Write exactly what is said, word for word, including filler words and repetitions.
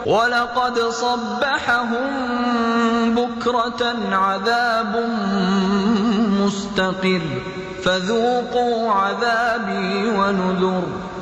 ولقد صبحهم بكرة عذاب مستقر فذوقوا عذابي ونذر